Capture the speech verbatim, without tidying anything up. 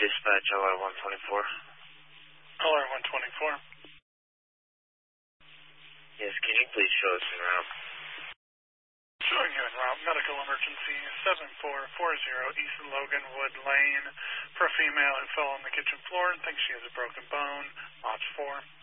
dispatch L R one twenty-four. L R one twenty-four. Yes, can you please show us en route? Showing you en route. Medical emergency seven four four zero East Loganwood Lane for a female who fell on the kitchen floor and thinks she has a broken bone. Watch four.